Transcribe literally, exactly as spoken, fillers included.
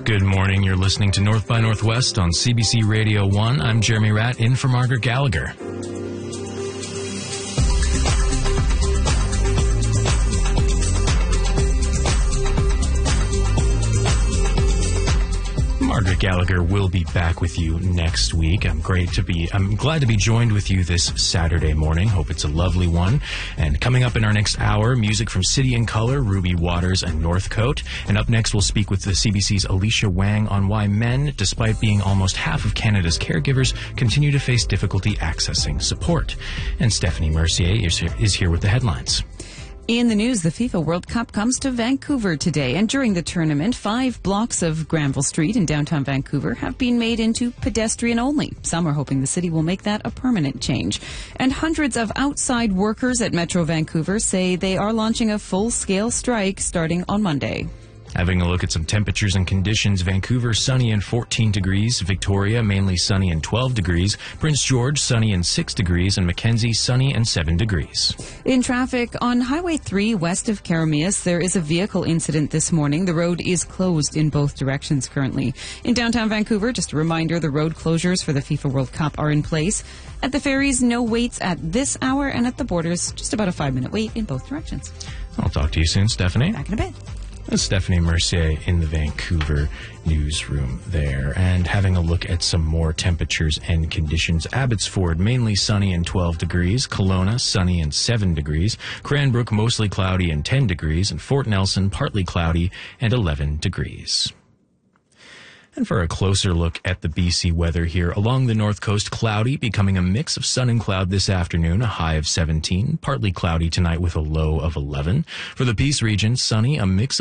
Good morning. You're listening to North by Northwest on C B C Radio one. I'm Jeremy Ratt, in for Margaret Gallagher. Margaret Gallagher will be back with you next week. I'm great to be, I'm glad to be joined with you this Saturday morning. Hope it's a lovely one. And coming up in our next hour, music from City and Colour, Ruby Waters, and Northcote. And up next, we'll speak with the C B C's Alicia Wang on why men, despite being almost half of Canada's caregivers, continue to face difficulty accessing support. And Stephanie Mercier is here, is here with the headlines. In the news, the FIFA World Cup comes to Vancouver today, and during the tournament, five blocks of Granville Street in downtown Vancouver have been made into pedestrian only. Some are hoping the city will make that a permanent change. And hundreds of outside workers at Metro Vancouver say they are launching a full-scale strike starting on Monday. Having a look at some temperatures and conditions, Vancouver, sunny and fourteen degrees. Victoria, mainly sunny and twelve degrees. Prince George, sunny and six degrees. And Mackenzie, sunny and seven degrees. In traffic, on Highway three west of Karameas, there is a vehicle incident this morning. The road is closed in both directions currently. In downtown Vancouver, just a reminder, the road closures for the FIFA World Cup are in place. At the ferries, no waits at this hour, and at the borders, just about a five-minute wait in both directions. I'll talk to you soon, Stephanie. Back in a bit. That's Stephanie Mercier in the Vancouver newsroom there. And having a look at some more temperatures and conditions. Abbotsford, mainly sunny and twelve degrees. Kelowna, sunny and seven degrees. Cranbrook, mostly cloudy and ten degrees. And Fort Nelson, partly cloudy and eleven degrees. And for a closer look at the B C weather here, along the north coast, cloudy, becoming a mix of sun and cloud this afternoon, a high of seventeen, partly cloudy tonight with a low of eleven. For the Peace region, sunny, a mix of